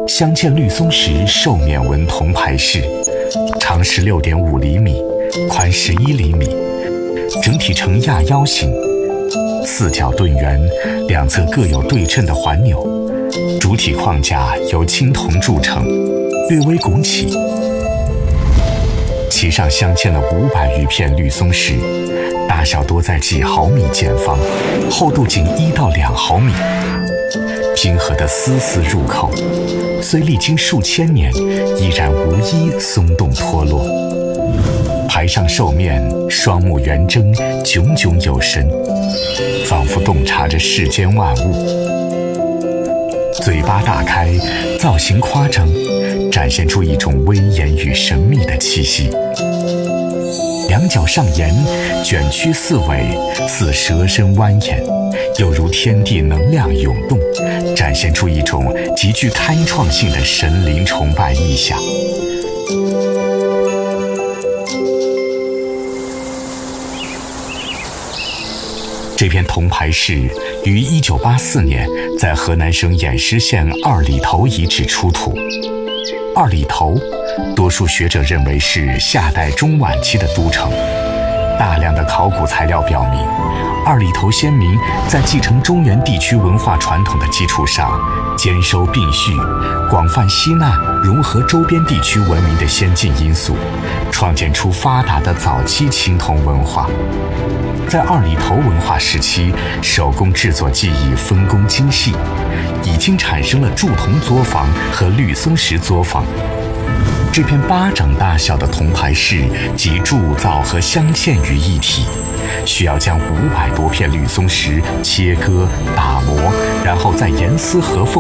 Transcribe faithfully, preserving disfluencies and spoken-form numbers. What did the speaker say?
镶嵌绿松石兽面纹铜牌饰，长十六点五厘米，宽十一厘米，整体呈亚腰形，四角盾圆，两侧各有对称的环钮，主体框架由青铜铸成，略微拱起。其上镶嵌了五百余片绿松石，大小多在几毫米见方，厚度仅一到两毫米，拼合得丝丝入扣，虽历经数千年，依然无一松动脱落。牌上兽面双目圆睁，炯炯有神，仿佛洞察着世间万物。嘴巴大开，造型夸张，展现出一种威严与神秘的气息。两脚上沿，卷曲四尾，似蛇身蜿蜒，又如天地能量涌动，展现出一种极具开创性的神灵崇拜意象。这片铜牌饰于一九八四年在河南省偃师县二里头遗址出土。二里头，多数学者认为是夏代中晚期的都城。大量的考古材料表明，二里头先民在继承中原地区文化传统的基础上，兼收并蓄，广泛吸纳融合周边地区文明的先进因素，创建出发达的早期青铜文化。在二里头文化时期，手工制作技艺分工精细，已经产生了铸铜作坊和绿松石作坊。这片巴掌大小的铜牌饰集铸造和镶嵌于一体，需要将五百多片绿松石切割打磨，然后再严丝合缝